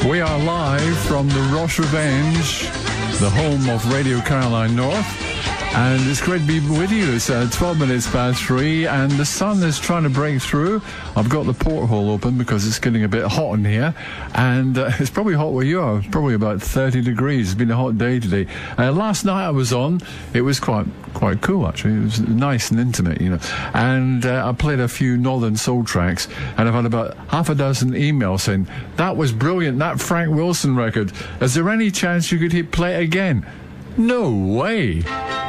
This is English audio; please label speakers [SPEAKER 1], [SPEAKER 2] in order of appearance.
[SPEAKER 1] We are live from the Ross Revenge, the home of Radio Caroline North, and it's great to be with you. It's 12 minutes past 3, and the sun is trying to break through. I've got the porthole open because it's getting a bit hot in here, and it's probably hot where you are. It's probably about 30 degrees. It's been a hot day today. Last night I was on, it was quite cool actually. It was nice and intimate, you know. And I played a few Northern Soul tracks, and I've had about half a dozen emails saying, that was brilliant, that Frank Wilson record. Is there any chance you could play it again? No way!